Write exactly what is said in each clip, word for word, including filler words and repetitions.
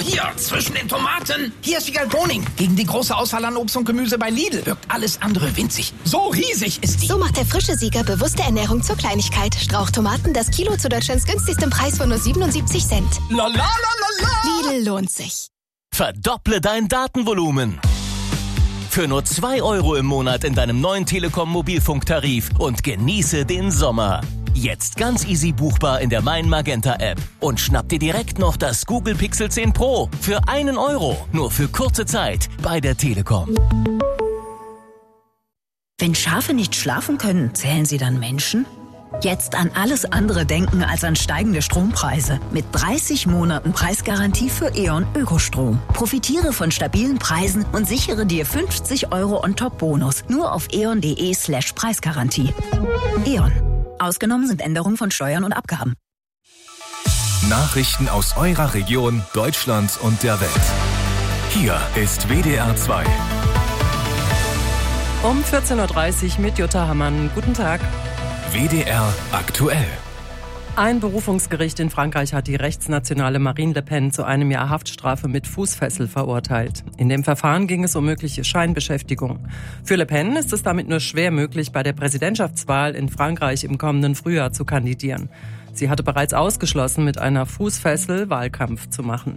So, hier, zwischen den Tomaten. Hier ist Vigal Boning. Gegen die große Auswahl an Obst und Gemüse bei Lidl wirkt alles andere winzig. So riesig ist die. So macht der frische Sieger bewusste Ernährung zur Kleinigkeit. Strauchtomaten, das Kilo zu Deutschlands günstigstem Preis von nur siebenundsiebzig Cent. La la la la la. Lidl lohnt sich. Verdopple dein Datenvolumen. Für nur zwei Euro im Monat in deinem neuen Telekom-Mobilfunktarif und genieße den Sommer. Jetzt ganz easy buchbar in der Mein Magenta App. Und schnapp dir direkt noch das Google Pixel zehn Pro für einen Euro. Nur für kurze Zeit bei der Telekom. Wenn Schafe nicht schlafen können, zählen sie dann Menschen? Jetzt an alles andere denken als an steigende Strompreise. Mit dreißig Monaten Preisgarantie für E.ON Ökostrom. Profitiere von stabilen Preisen und sichere dir fünfzig Euro On-Top-Bonus. Nur auf eon.de slash Preisgarantie. E.ON. Ausgenommen sind Änderungen von Steuern und Abgaben. Nachrichten aus eurer Region, Deutschland und der Welt. Hier ist W D R zwei. Um vierzehn Uhr dreißig mit Jutta Hammann. Guten Tag. W D R aktuell. Ein Berufungsgericht in Frankreich hat die rechtsnationale Marine Le Pen zu einem Jahr Haftstrafe mit Fußfessel verurteilt. In dem Verfahren ging es um mögliche Scheinbeschäftigung. Für Le Pen ist es damit nur schwer möglich, bei der Präsidentschaftswahl in Frankreich im kommenden Frühjahr zu kandidieren. Sie hatte bereits ausgeschlossen, mit einer Fußfessel Wahlkampf zu machen.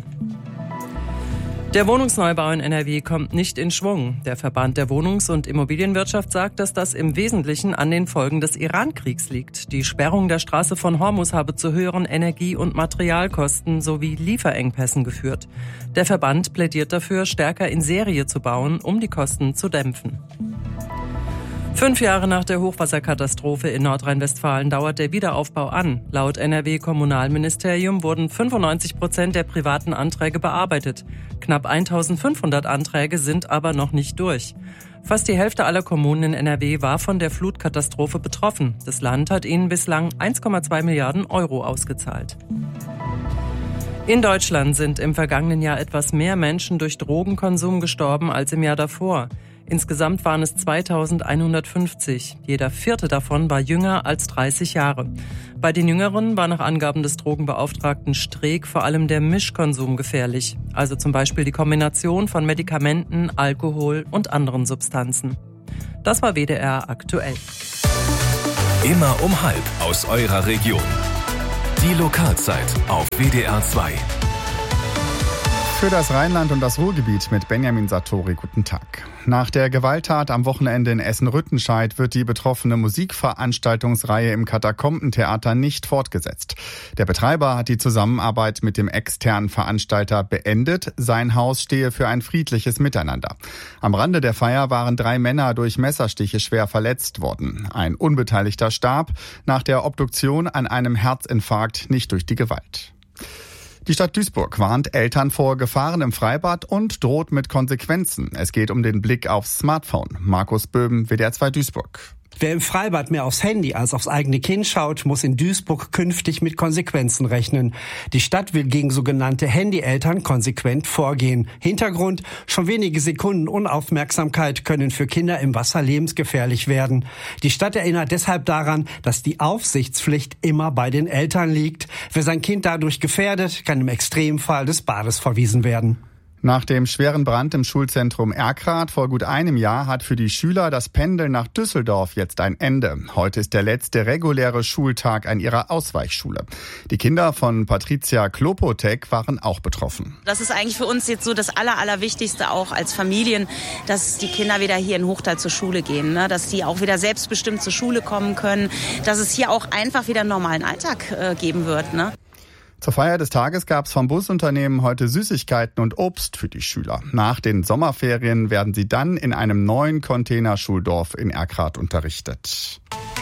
Der Wohnungsneubau in N R W kommt nicht in Schwung. Der Verband der Wohnungs- und Immobilienwirtschaft sagt, dass das im Wesentlichen an den Folgen des Iran-Kriegs liegt. Die Sperrung der Straße von Hormuz habe zu höheren Energie- und Materialkosten sowie Lieferengpässen geführt. Der Verband plädiert dafür, stärker in Serie zu bauen, um die Kosten zu dämpfen. Fünf Jahre nach der Hochwasserkatastrophe in Nordrhein-Westfalen dauert der Wiederaufbau an. Laut N R W-Kommunalministerium wurden fünfundneunzig Prozent der privaten Anträge bearbeitet. Knapp eintausendfünfhundert Anträge sind aber noch nicht durch. Fast die Hälfte aller Kommunen in N R W war von der Flutkatastrophe betroffen. Das Land hat ihnen bislang eins Komma zwei Milliarden Euro ausgezahlt. In Deutschland sind im vergangenen Jahr etwas mehr Menschen durch Drogenkonsum gestorben als im Jahr davor. Insgesamt waren es zweitausendeinhundertfünfzig. Jeder vierte davon war jünger als dreißig Jahre. Bei den Jüngeren war nach Angaben des Drogenbeauftragten Streeck vor allem der Mischkonsum gefährlich. Also zum Beispiel die Kombination von Medikamenten, Alkohol und anderen Substanzen. Das war W D R aktuell. Immer um halb aus eurer Region. Die Lokalzeit auf W D R zwei. Für das Rheinland und das Ruhrgebiet mit Benjamin Sartori. Guten Tag. Nach der Gewalttat am Wochenende in Essen-Rüttenscheid wird die betroffene Musikveranstaltungsreihe im Katakombentheater nicht fortgesetzt. Der Betreiber hat die Zusammenarbeit mit dem externen Veranstalter beendet. Sein Haus stehe für ein friedliches Miteinander. Am Rande der Feier waren drei Männer durch Messerstiche schwer verletzt worden. Ein Unbeteiligter starb nach der Obduktion an einem Herzinfarkt, nicht durch die Gewalt. Die Stadt Duisburg warnt Eltern vor Gefahren im Freibad und droht mit Konsequenzen. Es geht um den Blick aufs Smartphone. Markus Böhm, W D R zwei Duisburg. Wer im Freibad mehr aufs Handy als aufs eigene Kind schaut, muss in Duisburg künftig mit Konsequenzen rechnen. Die Stadt will gegen sogenannte Handyeltern konsequent vorgehen. Hintergrund: schon wenige Sekunden Unaufmerksamkeit können für Kinder im Wasser lebensgefährlich werden. Die Stadt erinnert deshalb daran, dass die Aufsichtspflicht immer bei den Eltern liegt. Wer sein Kind dadurch gefährdet, kann im Extremfall des Bades verwiesen werden. Nach dem schweren Brand im Schulzentrum Erkrath vor gut einem Jahr hat für die Schüler das Pendeln nach Düsseldorf jetzt ein Ende. Heute ist der letzte reguläre Schultag an ihrer Ausweichschule. Die Kinder von Patricia Klopotek waren auch betroffen. Das ist eigentlich für uns jetzt so das Aller, Allerwichtigste auch als Familien, dass die Kinder wieder hier in Hochtal zur Schule gehen, ne? Dass die auch wieder selbstbestimmt zur Schule kommen können, dass es hier auch einfach wieder einen normalen Alltag äh, geben wird, ne? Zur Feier des Tages gab es vom Busunternehmen heute Süßigkeiten und Obst für die Schüler. Nach den Sommerferien werden sie dann in einem neuen Containerschuldorf in Erkrath unterrichtet.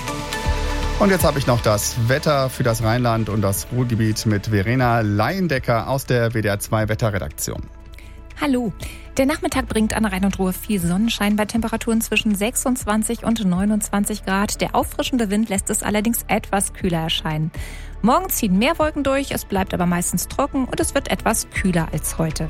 Und jetzt habe ich noch das Wetter für das Rheinland und das Ruhrgebiet mit Verena Laiendecker aus der W D R zwei Wetterredaktion. Hallo. Der Nachmittag bringt an Rhein und Ruhr viel Sonnenschein bei Temperaturen zwischen sechsundzwanzig und neunundzwanzig Grad. Der auffrischende Wind lässt es allerdings etwas kühler erscheinen. Morgen ziehen mehr Wolken durch, es bleibt aber meistens trocken und es wird etwas kühler als heute.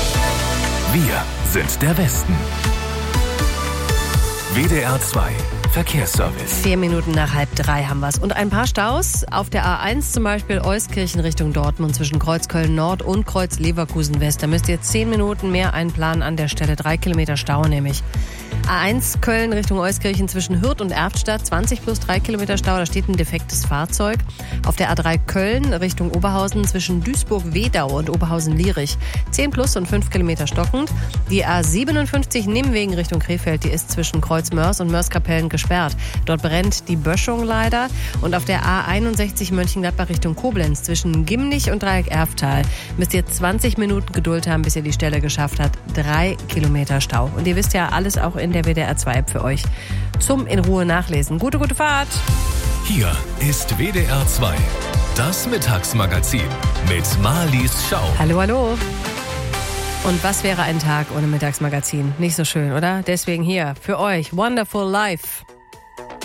Wir sind der Westen. W D R zwei Verkehrsservice. Vier Minuten nach halb drei haben wir's. Und ein paar Staus. Auf der A eins zum Beispiel Euskirchen Richtung Dortmund zwischen Kreuz Köln Nord und Kreuz Leverkusen West. Da müsst ihr zehn Minuten mehr einplanen an der Stelle. Drei Kilometer Stau nämlich. A eins Köln Richtung Euskirchen zwischen Hürth und Erftstadt, zwanzig plus drei Kilometer Stau, da steht ein defektes Fahrzeug. Auf der A drei Köln Richtung Oberhausen zwischen Duisburg-Wedau und Oberhausen-Lierich, zehn plus und fünf Kilometer stockend. Die A siebenundfünfzig Nimwegen Richtung Krefeld, die ist zwischen Kreuz-Mörs und Mörs-Kapellen gesperrt. Dort brennt die Böschung leider. Und auf der A einundsechzig Mönchengladbach Richtung Koblenz zwischen Gimnich und Dreieck-Erftal müsst ihr zwanzig Minuten Geduld haben, bis ihr die Stelle geschafft habt. Drei Kilometer Stau. Und ihr wisst ja, alles auch in der W D R zwei App für euch zum in Ruhe nachlesen. Gute, gute Fahrt! Hier ist W D R zwei, das Mittagsmagazin mit Marlies Schau. Hallo, hallo. Und was wäre ein Tag ohne Mittagsmagazin? Nicht so schön, oder? Deswegen hier für euch Wonderful Life.